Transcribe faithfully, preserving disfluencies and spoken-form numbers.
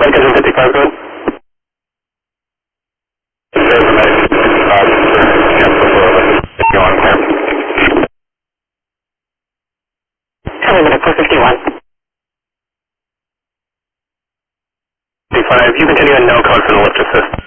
Medical fifty-five code. Cover minute four fifty-one. fifty-five, you continue in no code for the lift assist.